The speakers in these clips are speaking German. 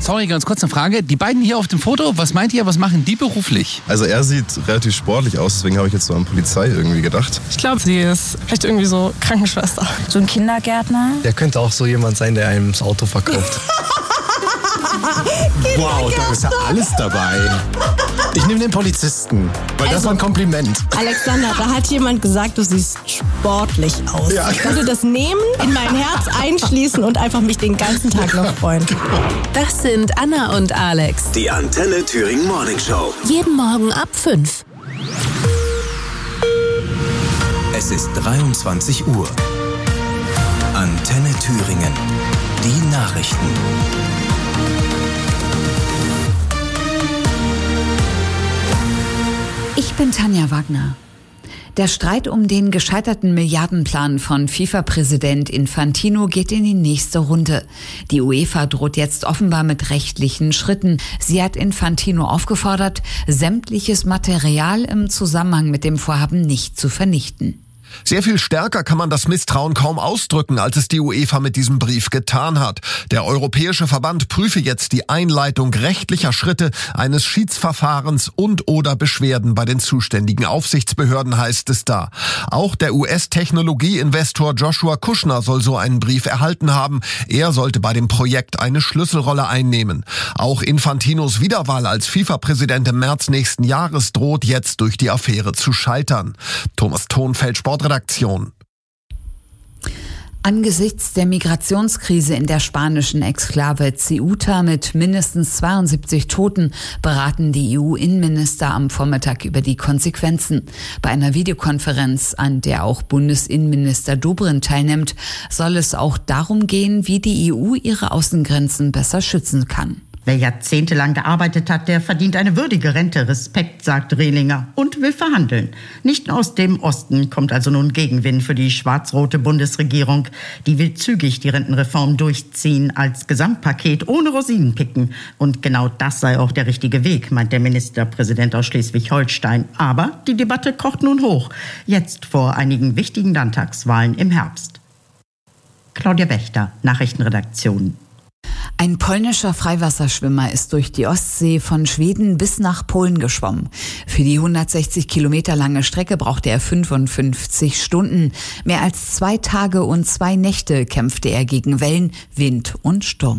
Sorry, ganz kurz eine Frage. Die beiden hier auf dem Foto, was meint ihr, was machen die beruflich? Also er sieht relativ sportlich aus, deswegen habe ich jetzt so an Polizei irgendwie gedacht. Ich glaube, sie ist vielleicht irgendwie so Krankenschwester. So ein Kindergärtner. Der könnte auch so jemand sein, der einem das Auto verkauft. Wow, da ist ja alles dabei. Ich nehme den Polizisten, weil das war ein Kompliment. Alexander, da hat jemand gesagt, du siehst sportlich aus. Ja. Ich würde das nehmen, in mein Herz einschließen und einfach mich den ganzen Tag noch freuen. Das sind Anna und Alex. Die Antenne Thüringen Morning Show. Jeden Morgen ab 5. Es ist 23 Uhr. Antenne Thüringen. Die Nachrichten. Ich bin Tanja Wagner. Der Streit um den gescheiterten Milliardenplan von FIFA-Präsident Infantino geht in die nächste Runde. Die UEFA droht jetzt offenbar mit rechtlichen Schritten. Sie hat Infantino aufgefordert, sämtliches Material im Zusammenhang mit dem Vorhaben nicht zu vernichten. Sehr viel stärker kann man das Misstrauen kaum ausdrücken, als es die UEFA mit diesem Brief getan hat. Der Europäische Verband prüfe jetzt die Einleitung rechtlicher Schritte, eines Schiedsverfahrens und/oder Beschwerden bei den zuständigen Aufsichtsbehörden, heißt es da. Auch der US-Technologieinvestor Joshua Kushner soll so einen Brief erhalten haben. Er sollte bei dem Projekt eine Schlüsselrolle einnehmen. Auch Infantinos Wiederwahl als FIFA-Präsident im März nächsten Jahres droht jetzt durch die Affäre zu scheitern. Thomas Thonfeld, Sportredaktion. Angesichts der Migrationskrise in der spanischen Exklave Ceuta mit mindestens 72 Toten beraten die EU-Innenminister am Vormittag über die Konsequenzen. Bei einer Videokonferenz, an der auch Bundesinnenminister Dobrindt teilnimmt, soll es auch darum gehen, wie die EU ihre Außengrenzen besser schützen kann. Wer jahrzehntelang gearbeitet hat, der verdient eine würdige Rente. Respekt, sagt Rehlinger und will verhandeln. Nicht aus dem Osten kommt also nun Gegenwind für die schwarz-rote Bundesregierung. Die will zügig die Rentenreform durchziehen als Gesamtpaket ohne Rosinenpicken. Und genau das sei auch der richtige Weg, meint der Ministerpräsident aus Schleswig-Holstein. Aber die Debatte kocht nun hoch. Jetzt vor einigen wichtigen Landtagswahlen im Herbst. Claudia Wächter, Nachrichtenredaktion. Ein polnischer Freiwasserschwimmer ist durch die Ostsee von Schweden bis nach Polen geschwommen. Für die 160 Kilometer lange Strecke brauchte er 55 Stunden. Mehr als 2 Tage und 2 Nächte kämpfte er gegen Wellen, Wind und Sturm.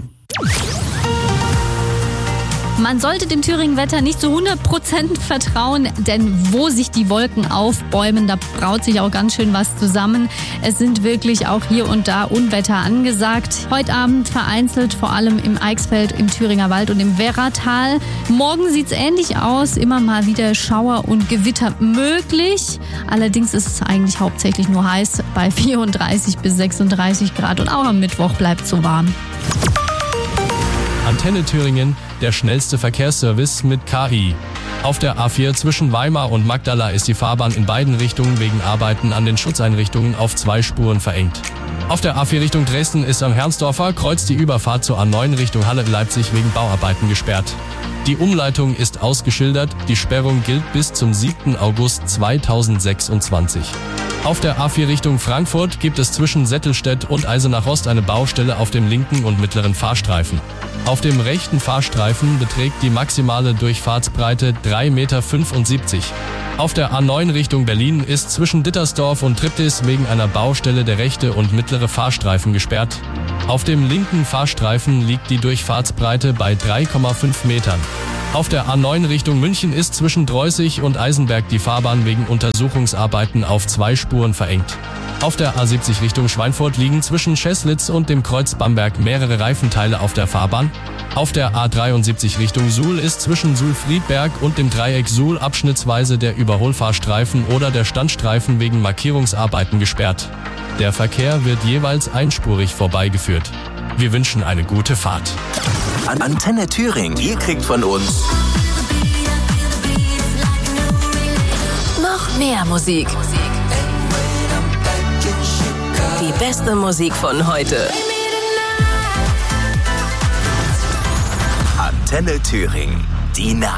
Man sollte dem Thüringen-Wetter nicht zu 100% vertrauen, denn wo sich die Wolken aufbäumen, da braut sich auch ganz schön was zusammen. Es sind wirklich auch hier und da Unwetter angesagt. Heute Abend vereinzelt, vor allem im Eichsfeld, im Thüringer Wald und im Werratal. Morgen sieht's ähnlich aus, immer mal wieder Schauer und Gewitter möglich. Allerdings ist es eigentlich hauptsächlich nur heiß bei 34 bis 36 Grad und auch am Mittwoch bleibt es so warm. Antenne Thüringen, der schnellste Verkehrsservice mit KI. Auf der A4 zwischen Weimar und Magdala ist die Fahrbahn in beiden Richtungen wegen Arbeiten an den Schutzeinrichtungen auf 2 Spuren verengt. Auf der A4 Richtung Dresden ist am Herrnsdorfer Kreuz die Überfahrt zur A9 Richtung Halle-Leipzig wegen Bauarbeiten gesperrt. Die Umleitung ist ausgeschildert, die Sperrung gilt bis zum 7. August 2026. Auf der A4 Richtung Frankfurt gibt es zwischen Settelstedt und Eisenach-Ost eine Baustelle auf dem linken und mittleren Fahrstreifen. Auf dem rechten Fahrstreifen beträgt die maximale Durchfahrtsbreite 3,75 Meter. Auf der A9 Richtung Berlin ist zwischen Dittersdorf und Triptis wegen einer Baustelle der rechte und mittlere Fahrstreifen gesperrt. Auf dem linken Fahrstreifen liegt die Durchfahrtsbreite bei 3,5 Metern. Auf der A9 Richtung München ist zwischen Dreußig und Eisenberg die Fahrbahn wegen Untersuchungsarbeiten auf 2 Spuren verengt. Auf der A70 Richtung Schweinfurt liegen zwischen Scheßlitz und dem Kreuz Bamberg mehrere Reifenteile auf der Fahrbahn. Auf der A73 Richtung Suhl ist zwischen Suhl-Friedberg und dem Dreieck Suhl abschnittsweise der Überholfahrstreifen oder der Standstreifen wegen Markierungsarbeiten gesperrt. Der Verkehr wird jeweils einspurig vorbeigeführt. Wir wünschen eine gute Fahrt. Antenne Thüringen, ihr kriegt von uns Noch mehr Musik. Die beste Musik von heute. Antenne Thüringen, die